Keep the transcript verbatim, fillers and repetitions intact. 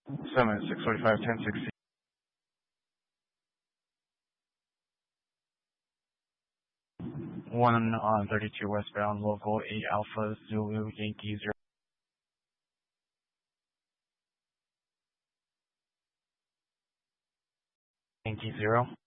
Seven six forty five ten sixty. One on thirty two westbound local eight Alpha Zulu Yankee zero Yankee zero.